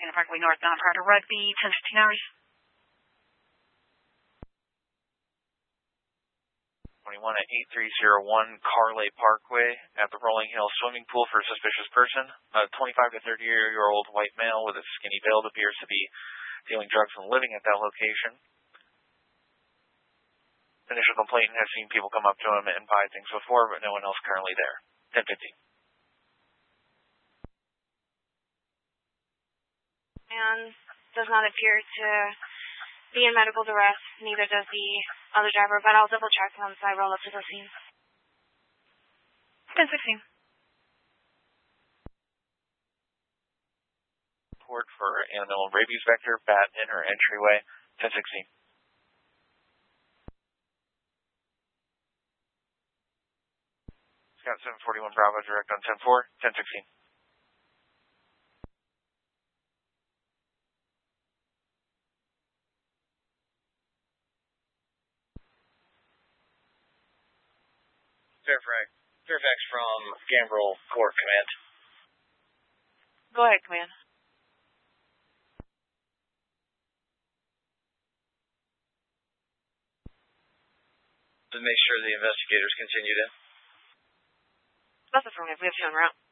Santa Parkway northbound prior to Rugby, 10:15 hours. 21 at 8301 Carlay Parkway at the Rolling Hill swimming pool for a suspicious person. A 25 to 30-year-old white male with a skinny build appears to be dealing drugs and living at that location. Initial complainant has seen people come up to him and buy things before, but no one else currently there. 10:15. And does not appear to be in medical duress, neither does the other driver, but I'll double check once I roll up to the scene. 10:16. Report for animal rabies vector, bat in her entryway, 10:16. Scout 741 Bravo, direct on 10-4, 10:16. Fairfax from Gambrel Court, Command. Go ahead, Command. To make sure the investigators continued in. That's affirmative. We have two en route.